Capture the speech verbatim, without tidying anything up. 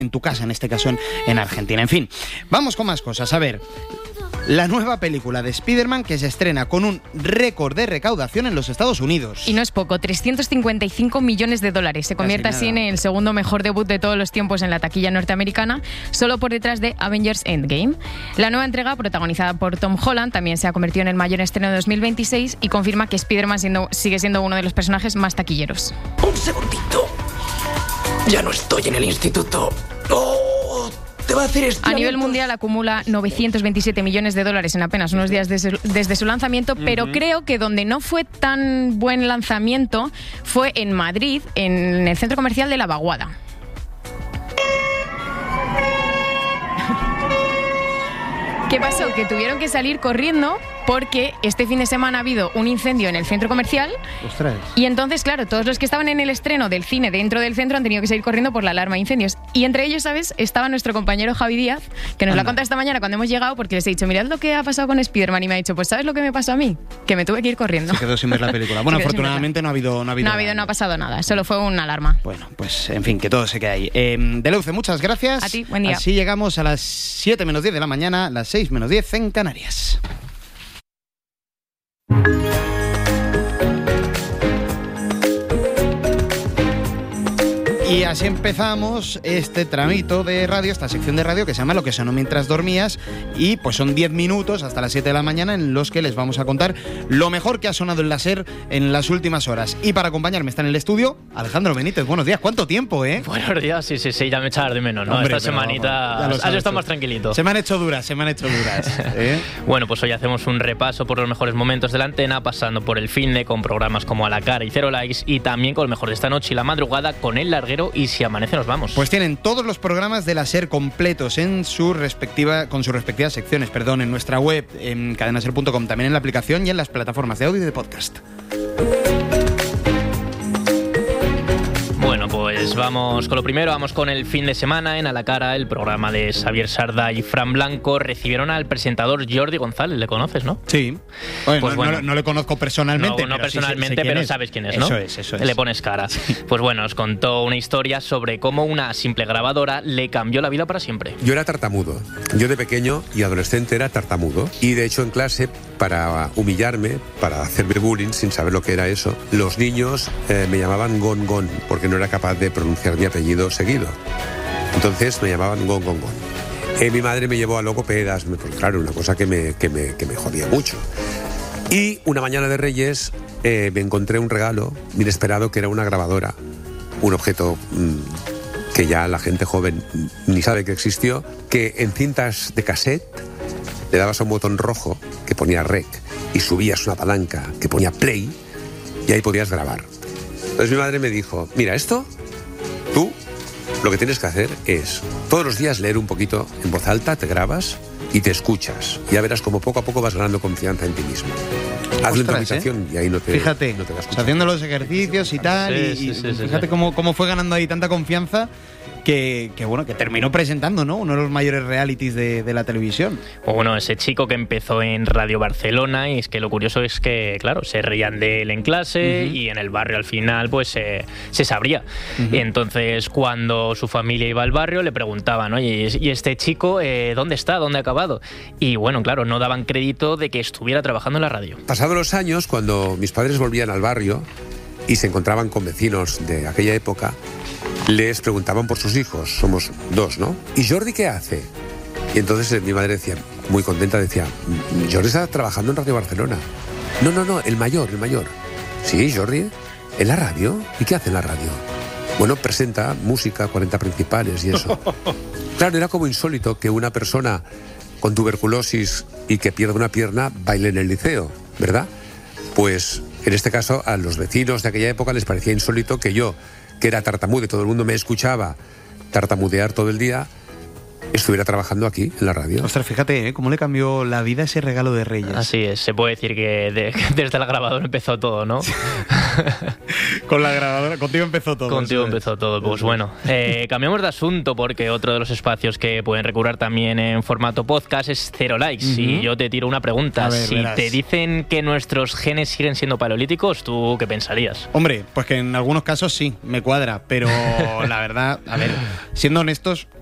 en tu casa, en este caso en, en Argentina. En fin, vamos con más cosas. A ver, la nueva película de Spider-Man que se estrena con un récord de recaudación en los Estados Unidos. Y no es poco, trescientos cincuenta y cinco millones de dólares. Se convierte así en el segundo mejor debut de todos los tiempos en la taquilla norteamericana, solo por detrás de Avengers Endgame. La nueva entrega, protagonizada por Tom Holland, también se ha convertido en el mayor estreno de dos mil veintiséis y confirma que Spider-Man siendo, sigue siendo uno de los personajes más taquilleros. Un segundito. Ya no estoy en el instituto. ¡Oh! Te va a hacer a nivel mundial acumula novecientos veintisiete millones de dólares en apenas unos días desde, desde su lanzamiento, uh-huh. pero creo que donde no fue tan buen lanzamiento fue en Madrid, en el centro comercial de La Vaguada. ¿Qué pasó? Que tuvieron que salir corriendo porque este fin de semana ha habido un incendio en el centro comercial. ¡Ostras! Y entonces, claro, todos los que estaban en el estreno del cine dentro del centro han tenido que salir corriendo por la alarma de incendios. Y entre ellos, ¿sabes? Estaba nuestro compañero Javi Díaz, que nos Anda. lo ha contado esta mañana cuando hemos llegado, porque les he dicho, mirad lo que ha pasado con Spider-Man, y me ha dicho, pues ¿sabes lo que me pasó a mí? Que me tuve que ir corriendo. Se quedó sin ver la película. Bueno, afortunadamente no ha habido... No ha habido, no ha, habido no ha pasado nada, solo fue una alarma. Bueno, pues en fin, que todo se quede ahí. Eh, Deleuze, muchas gracias. A ti, buen día. Así llegamos a las siete menos diez de la mañana, las seis menos diez en Canarias. Y así empezamos este tramito de radio, esta sección de radio que se llama Lo que sonó mientras dormías, y pues son diez minutos hasta las siete de la mañana en los que les vamos a contar lo mejor que ha sonado en la SER en las últimas horas. Y para acompañarme está en el estudio Alejandro Benítez. Buenos días, ¿cuánto tiempo, eh? Buenos días, sí, sí, sí, ya me echabas de menos, ¿no? Hombre, esta semanita has estado más tranquilito. Se me han hecho duras, se me han hecho duras. ¿eh? Bueno, pues hoy hacemos un repaso por los mejores momentos de la antena, pasando por el finde con programas como A la Cara y Cero Likes, y también con el mejor de esta noche y la madrugada con El Larguero y Si amanece nos vamos. Pues tienen todos los programas de la SER completos en su respectiva, con sus respectivas secciones, perdón, en nuestra web, en cadena ser punto com, también en la aplicación y en las plataformas de audio y de podcast. Bueno, pues vamos con lo primero, vamos con el fin de semana. En A la Cara, el programa de Xavier Sardá y Fran Blanco recibieron al presentador Jordi González. ¿Le conoces, no? Sí. Bueno, pues no, bueno, no, no le conozco personalmente. No, no pero personalmente, sí sé, sé pero es. sabes quién es, ¿no? Eso es, eso es. Le pones cara. Pues bueno, os contó una historia sobre cómo una simple grabadora le cambió la vida para siempre. Yo era tartamudo. Yo de pequeño y adolescente era tartamudo. Y de hecho en clase, para humillarme, para hacerme bullying sin saber lo que era eso, los niños eh, me llamaban Gon Gon, porque no era capaz de pronunciar mi apellido seguido. Entonces me llamaban Gon Gon Gon. Eh, mi madre me llevó a logopedas, pues claro, una cosa que me, que me, que me jodía mucho. Y una mañana de Reyes eh, me encontré un regalo inesperado que era una grabadora, un objeto mmm, que ya la gente joven ni sabe que existió, que en cintas de cassette le dabas a un botón rojo que ponía rec y subías una palanca que ponía play y ahí podías grabar. Entonces mi madre me dijo, mira, esto, tú lo que tienes que hacer es todos los días leer un poquito en voz alta, te grabas y te escuchas. Ya verás como poco a poco vas ganando confianza en ti mismo. Haz la improvisación, ¿eh? Y ahí no te Fíjate, no te vas haciendo los ejercicios y tal, sí, y, sí, sí, y sí, fíjate sí. Cómo, cómo fue ganando ahí tanta confianza que, que bueno, que terminó presentando, ¿no? Uno de los mayores realities de, de la televisión. O bueno, ese chico que empezó en Radio Barcelona, y es que lo curioso es que, claro, se reían de él en clase uh-huh. y en el barrio al final pues eh, se sabría. Uh-huh. Y entonces cuando su familia iba al barrio le preguntaban, oye, ¿y este chico eh, dónde está? ¿Dónde ha acabado? Y bueno, claro, no daban crédito de que estuviera trabajando en la radio. Pasados los años, cuando mis padres volvían al barrio y se encontraban con vecinos de aquella época, les preguntaban por sus hijos, somos dos, ¿no? ¿Y Jordi qué hace? Y entonces mi madre decía, muy contenta, decía, Jordi está trabajando en Radio Barcelona. No, no, no, el mayor, el mayor. Sí, Jordi, ¿en la radio? ¿Y qué hace en la radio? Bueno, presenta música, cuarenta principales y eso. Claro, era como insólito que una persona con tuberculosis y que pierde una pierna baile en el liceo, ¿verdad? Pues en este caso a los vecinos de aquella época les parecía insólito que yo, que era tartamudo y todo el mundo me escuchaba tartamudear todo el día, estuviera trabajando aquí en la radio. Ostras, fíjate, ¿eh? Cómo le cambió la vida ese regalo de Reyes. Así es, se puede decir que de, desde la grabadora empezó todo, ¿no? Con la grabadora, contigo empezó todo. Contigo empezó todo. Pues bueno, eh, cambiamos de asunto porque otro de los espacios que pueden recurrir también en formato podcast es Cero Likes. Uh-huh. Y yo te tiro una pregunta. Ver, si verás. te dicen que nuestros genes siguen siendo paleolíticos, ¿tú qué pensarías? Hombre, pues que en algunos casos sí, me cuadra, pero la verdad, a ver, siendo honestos,